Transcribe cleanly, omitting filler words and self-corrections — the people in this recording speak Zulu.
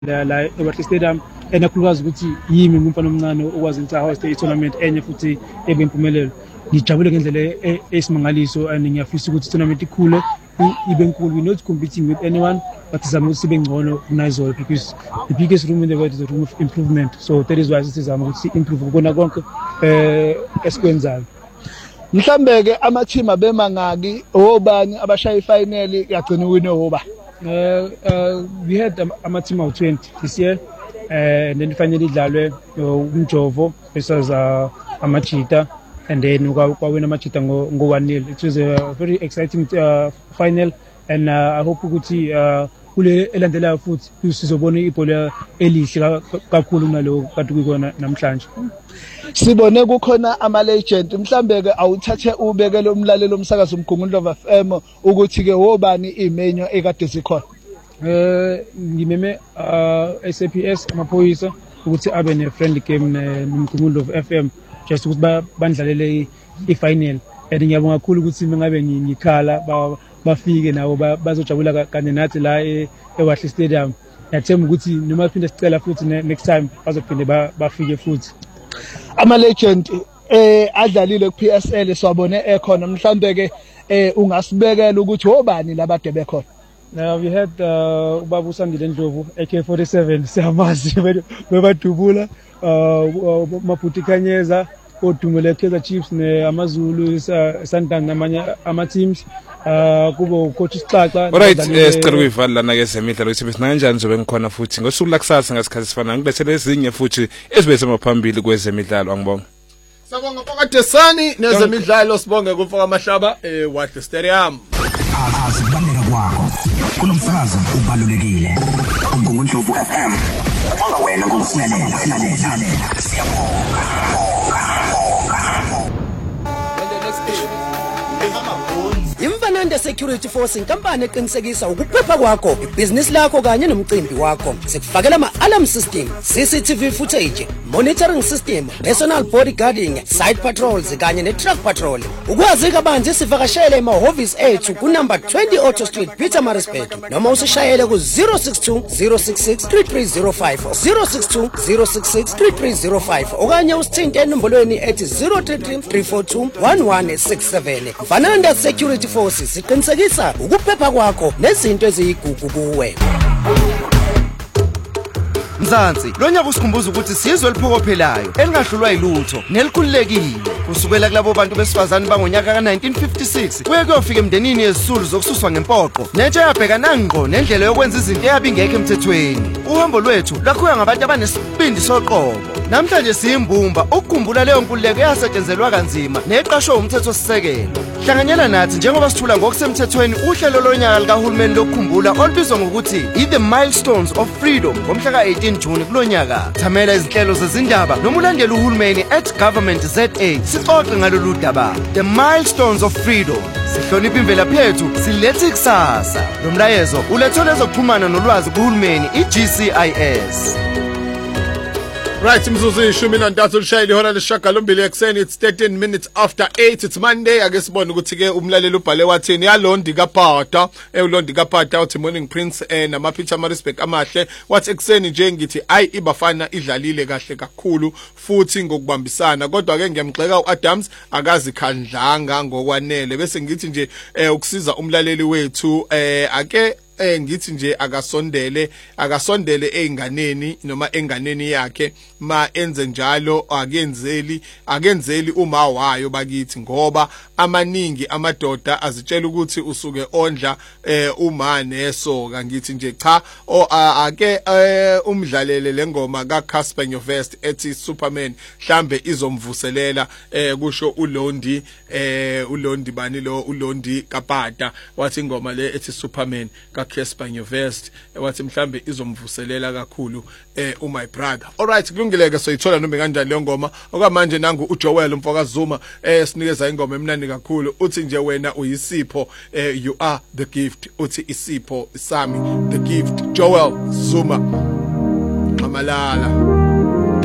la eBathi Stadium enakhulukazi ukuthi yimi ngumfana omncane okwazi ukuthi host i-tournament enye futhi ebempumelelo. Ngijabule ngendlela esimangaliso and ngiyafisa ukuthi i-tournament ikhule ibe nkulu. We're not competing with anyone, but sizama ukuthi sibe ngcono kunayizolo because the biggest room in the world is the room of improvement. So that is why sizama ukuthi improve ukona konke esikwenzayo. Mhlambe ke ama team abemangaki obani abashaya ifinal yagcina uwine oba. We had a team of 20 this year, and then finally idlalwe uMjovo versus Amachita, and then kwawina Amachita ngo 1-0. It was a very exciting final, and I hope ukuthi kule elandelayo futhi sizobona ibhola elihle kakhulu nalo kanti kuyona namhlanje. Sibone kukhona ama legend mhlambe ke awuthathe ubekele umlalelo umsakazo uMgungundlovu FM ukuthi ke wobani imenyo ekade zikhona. Ngimeme SAPS amaphoyisa ukuthi abe ne friendly game noMgungundlovu FM just ukuthi bandlalele ifinal. And ngiyabonga kakhulu ukuthi ngabe ngikhala bafike nawo bazojabula kanye nathi la eBathi Stadium. Ngiyathemba ukuthi noma siphinde sicela futhi next time bazophinde bafike futhi. Ama legend adlalile ku PSL swabone ekhona mhlambe ke ungasibekela ukuthi obani labade bekhona. Now we had ubaba uSandile Ndlovu AK47 siyamazi bebadubula Maphuti Khanyeza odumele Kaizer Chiefs neAmaZulu Sundowns namanye ama teams kubo coach Sixaxa. Alright, sicela ukuyivala lana ke zemidlalo ukuthi besina kanjani zobe ngikhona futhi ngosuku lakusasa ngasikhathi sifana ngibethele ezinye futhi ezibese maphambili kwezemidlalo angibonga. Sabonga phakathi sani nezemidlalo sibonge kumfoka amahlaba eBathi Stadium. Asibaleka kwakho kulomsakazo ubalulekile uMgungundlovu FM ongawena ngokusilalela siyabonga. Imfananda Security Force inkampani eqinisekisa ukuphepha kwakho, ibhizinisi lakho kanye nomcimbi wakho. Sikufakela ama-alarm system, CCTV footage, monitoring system, personal bodyguarding, side patrols kanye ne-truck patrol. Ukwazi kabanzi sivakashele emahhovisi ethu kunumber 20 Auto Street, Pietermaritzburg, noma usishayele ku-062 066 3305 062 066 3305 okanye usithinte enombolweni ethi 033 342 1167. Mfananda Security Force siqinisekisa ukuphepha kwakho nezinto eziyigugu kuwe. Mzansi, lo nyaka usikhumbuza ukuthi sizwe eliphokophelayo elingahlulwa yilutho nelikhululekile kusukela kulabo bantu besifazane bangonyaka ka1956 kuye kuyofika emndenini yezisulu zokususwa ngempoqo netsha yabhekana ngqo nendlela yokwenza izinto eyabingekho emthethweni. Uhambo lwethu lwakhuya ngabantu abanesibindi soqobo. Namhlanje siyimbumba ukukhumbula leyo nkululeko eyasetshenzelwa kanzima neqashwe umthetho sisekelo. Hlanganyela nathi njengoba sithula ngokusemthethweni uhlelo lonyaka likahulumeni lokukhumbula olubizwa ngokuthi The Milestones of Freedom ngomhla ka-18 June kulonyaka. Thamela izinhlelo zezindaba noma ulandela uhulumeni @Government ZA sixoxe ngalolu daba. The Milestones of Freedom. Sihlonipha imvelaphi yethu, silethe ikusasa. Lo mlayezo ulethole zokuxhumana nolwazi kuhulumeni iGCIS. Right, mzuzu ishumi nantathu lishayile ihora lesishagalombili ekseni. It's 13 minutes after 8. It's Monday. Ake sibone ukuthi ke umlaleli ubhale wathini yaLondi kaPhata. uLondi kaPhata uthi Morning Prince nama Pietermaritzburg amahle. Wathi ekseni nje ngithi iBafana idlalile kahle kakhulu futhi ngokubambisana. Kodwa ke ngiyamgxeka uAdams akazi khandlanga ngokwanele. Bese ngithi nje ukusiza umlaleli wethu ake ngithi nje akasondele einganeni noma enganeni yakhe ma enze njalo akenzeli uma wayo bakithi ngoba amaningi amadoda azitshela ukuthi usuke ondla uma nesoka. Ngithi nje cha ake umdlalele lengoma kaCasper Nyovest ethi Superman mhlambe izomvuselela kusho uLondi bani lo uLondi kaPhata wathi ingoma le ethi Superman Casper Nyovest wathi mhlambe izomvuselela kakhulu my brother. Alright, kulungileke soyithola noma kanjani le ngoma okwamanje nangu uJoel umfoka Zuma sinikeza ingoma emnandi kakhulu uthi nje wena uyisipho you are the gift uthi isipho sami the gift Joel Zuma Amalala.